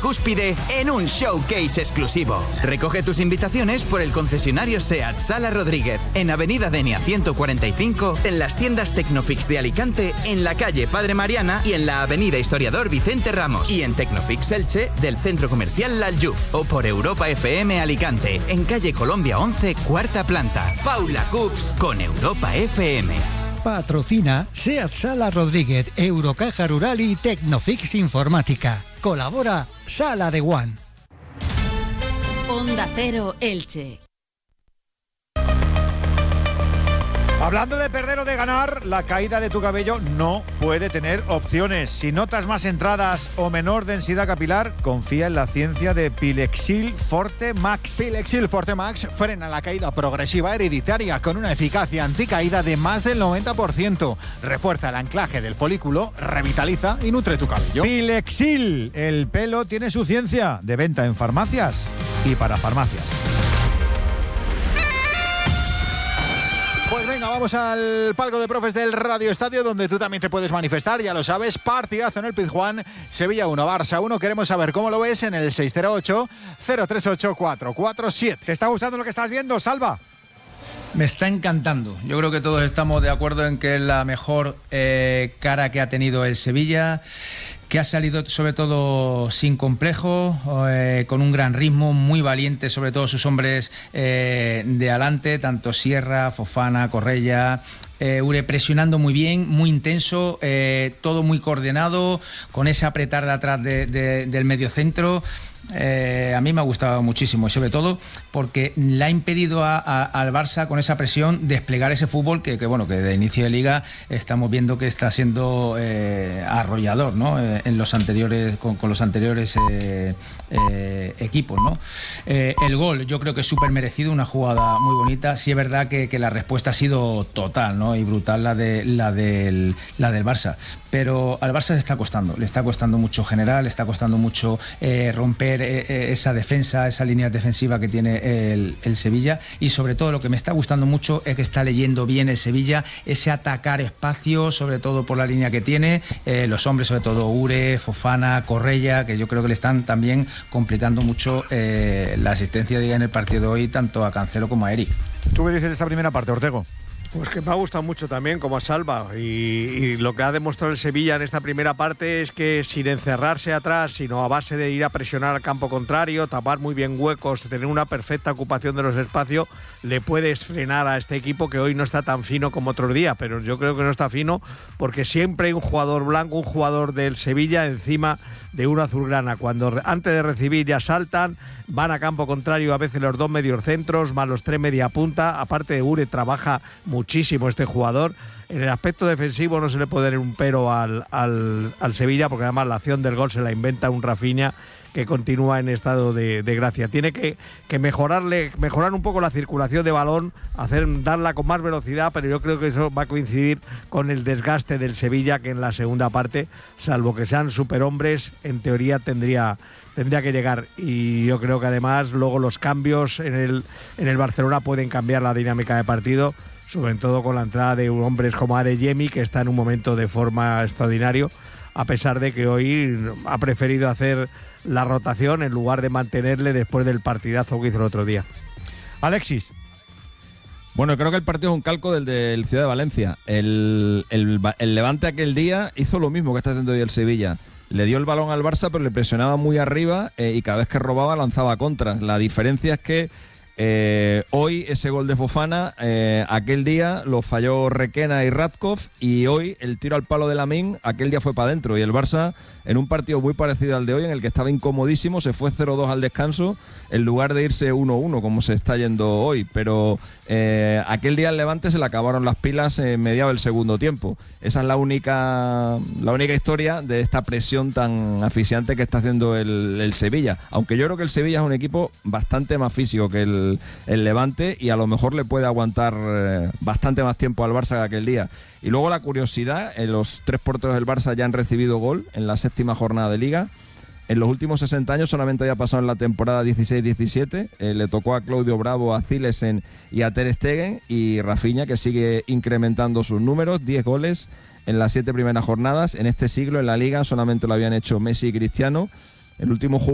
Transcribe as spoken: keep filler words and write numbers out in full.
cúspide en un showcase exclusivo. Recoge tus invitaciones por el concesionario SEAT Sala Rodríguez, en Avenida Denia ciento cuarenta y cinco, en las tiendas Tecnofix de Alicante, en la calle Padre Mariana y en la Avenida Historiador Vicente Ramos, y en Tecnofix Elche del Centro Comercial Lalju, o por Europa F M Alicante, en calle Colombia once, cuarta planta. Paula Cups con Europa F M. Patrocina SEAT Sala Rodríguez, Eurocaja Rural y Tecnofix Informática. Colabora Sala de One. Onda Cero Elche. Hablando de perder o de ganar, la caída de tu cabello no puede tener opciones. Si notas más entradas o menor densidad capilar, confía en la ciencia de Pilexil Forte Max. Pilexil Forte Max frena la caída progresiva hereditaria con una eficacia anticaída de más del noventa por ciento. Refuerza el anclaje del folículo, revitaliza y nutre tu cabello. Pilexil, el pelo tiene su ciencia. De venta en farmacias y para farmacias. Pues venga, vamos al palco de profes del Radio Estadio, donde tú también te puedes manifestar, ya lo sabes, partidazo en el Pizjuán, Sevilla uno, Barça uno. Queremos saber cómo lo ves en el seis cero ocho, cero tres ocho, cuatro cuatro siete. ¿Te está gustando lo que estás viendo, Salva? Me está encantando. Yo creo que todos estamos de acuerdo en que es la mejor eh, cara que ha tenido el Sevilla, que ha salido sobre todo sin complejo, eh, con un gran ritmo, muy valiente, sobre todo sus hombres eh, de adelante, tanto Sierra, Fofana, Correia, eh, Ure, presionando muy bien, muy intenso, eh, todo muy coordinado, con ese apretar de atrás de, de, del mediocentro. Eh, a mí me ha gustado muchísimo, y sobre todo porque le ha impedido a, a, al Barça, con esa presión, desplegar ese fútbol que, que bueno, que de inicio de liga estamos viendo que está siendo eh, arrollador, ¿no? Eh, en los anteriores, con, con los anteriores eh, eh, equipos, ¿no? Eh, el gol, yo creo que es súper merecido, una jugada muy bonita. Sí es verdad que, que la respuesta ha sido total, ¿no? Y brutal la de la del la del Barça, pero al Barça le está costando, le está costando mucho generar, le está costando mucho eh, romper esa defensa, esa línea defensiva que tiene el, el Sevilla, y sobre todo lo que me está gustando mucho es que está leyendo bien el Sevilla, ese atacar espacio, sobre todo por la línea que tiene, eh, los hombres, sobre todo Ure, Fofana, Correia, que yo creo que le están también complicando mucho eh, la asistencia de en el partido de hoy, tanto a Cancelo como a Eric. ¿Tú qué dices de esta primera parte, Ortego? Pues que me ha gustado mucho también, como a Salva, y, y lo que ha demostrado el Sevilla en esta primera parte es que sin encerrarse atrás, sino a base de ir a presionar al campo contrario, tapar muy bien huecos, tener una perfecta ocupación de los espacios, le puedes frenar a este equipo que hoy no está tan fino como otro día, pero yo creo que no está fino porque siempre hay un jugador blanco, un jugador del Sevilla encima de uno azulgrana. Cuando antes de recibir ya saltan, van a campo contrario a veces los dos mediocentros, más los tres media punta. Aparte de Ure, trabaja muchísimo este jugador. En el aspecto defensivo no se le puede dar un pero al, al, al Sevilla, porque además la acción del gol se la inventa un Rafinha que continúa en estado de, de gracia. Tiene que, que mejorarle, mejorar un poco la circulación de balón, hacer, darla con más velocidad, pero yo creo que eso va a coincidir con el desgaste del Sevilla, que en la segunda parte, salvo que sean superhombres, en teoría tendría, tendría que llegar. Y yo creo que además luego los cambios en el, en el Barcelona pueden cambiar la dinámica de partido, sobre todo con la entrada de hombres como Adeyemi, que está en un momento de forma extraordinario, a pesar de que hoy ha preferido hacer la rotación en lugar de mantenerle después del partidazo que hizo el otro día. Alexis. Bueno, creo que el partido es un calco del del Ciudad de Valencia. El, el, el Levante aquel día hizo lo mismo que está haciendo hoy el Sevilla. Le dio el balón al Barça, pero le presionaba muy arriba eh, y cada vez que robaba lanzaba contras. La diferencia es que Eh, hoy ese gol de Fofana, eh, aquel día lo falló Requena y Radkov, y hoy el tiro al palo de Lamine, aquel día fue para adentro, y el Barça, en un partido muy parecido al de hoy, en el que estaba incomodísimo, se fue cero dos al descanso en lugar de irse uno uno como se está yendo hoy. Pero eh, aquel día al Levante se le acabaron las pilas en mediado del segundo tiempo. Esa es la única la única historia de esta presión tan asfixiante que está haciendo el, el Sevilla, aunque yo creo que el Sevilla es un equipo bastante más físico que el el Levante, y a lo mejor le puede aguantar eh, bastante más tiempo al Barça que aquel día. Y luego la curiosidad, eh, los tres porteros del Barça ya han recibido gol en la séptima jornada de Liga. En los últimos sesenta años solamente había pasado en la temporada dieciséis diecisiete, eh, le tocó a Claudio Bravo, a Zilesen y a Ter Stegen, y Rafinha, que sigue incrementando sus números, diez goles en las siete primeras jornadas. En este siglo en la Liga solamente lo habían hecho Messi y Cristiano. El último jugador